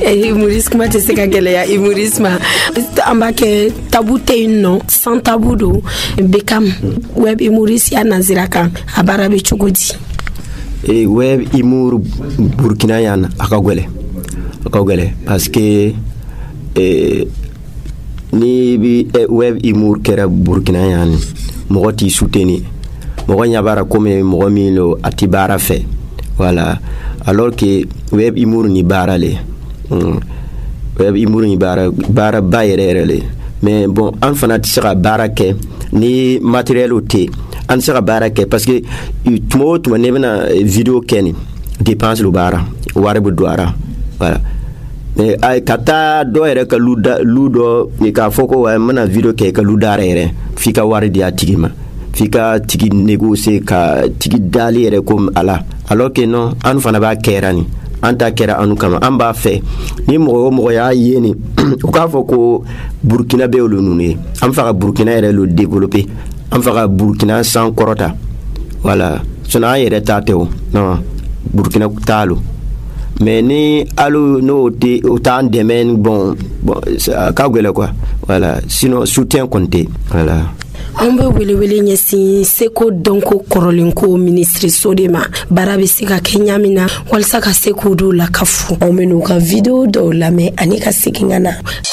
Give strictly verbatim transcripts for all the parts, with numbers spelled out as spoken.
Humorisme kuma tɛ se ka gɛlɛya humorisme an b'a kɛ tabu tɛ yen nɔ sans tabu don Beckham web humoriste ya nazira kan a baara bɛ cogo di? E web humour Burkina yan a ka gɛlɛn a ka gɛlɛn parce que eh, ni bi web humour kɛra Burkina yan mɔgɔ t'i soutenir mɔgɔ ɲa baara comme mɔgɔ min lo a ti baara fɛ voilà alors que web humour ni baara le mm. web humour ni baara baara ba yɛrɛ yɛrɛ le mais bon an fana tɛ se ka baara kɛ ni matériel o tɛ an tɛ se ka baara kɛ parce que tuma o tuma ne bɛna vidéo kɛ ni dépense lo baara wari bɛ don a la voilà mais ay ka taa dɔ yɛrɛ ka lu da lu dɔ ni k'a fɔ ko wa n bɛna vidéo kɛ ka lu da yɛrɛ f'i ka wari di a tigi ma f'i ka tigi négocier ka tigi dali yɛrɛ comme ala alors que non an fana b'a kɛra ni an ta kɛra anu kama an b'a fɛ ni mɔgɔ o mɔgɔ y'a ye ni o k'a fɔ ko Burkina bɛ olu ninnu ye an fɛ ka Burkina yɛrɛ lo développer an fɛ ka Burkina san kɔrɔta voilà sinon an yɛrɛ ta tɛ o non Burkina t'a lo mais ni alu no te o t'an dɛmɛ bon bon ka gɛlɛn quoi voilà sinon soutien compté voilà. An bɛ welewele ɲɛsin seko dɔnko kɔrɔlenko ministre de ma baara bɛ se ka kɛ ɲa min na walasa ka se k'o dɔw lakafu anw bɛ n'u ka video dɔw lamɛn ani ka segin ka na.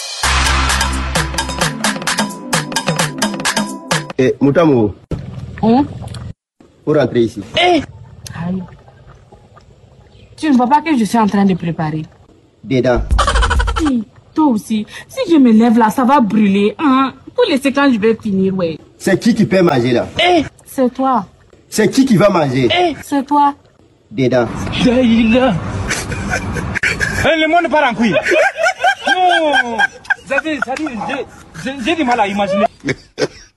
Eh, Moutamo. Hum? Pour rentrer ici. Eh! Aïe. Tu ne vois pas que je suis en train de préparer? Dedans. Oui, toi aussi. Si je me lève là, ça va brûler. Hein? Pour laisser quand je vais finir, ouais. C'est qui qui peut manger là? Eh! C'est toi. C'est qui qui va manger? Eh! C'est toi. Dedans. Daïla. Le monde part en couille. Non! J'ai du mal à imaginer.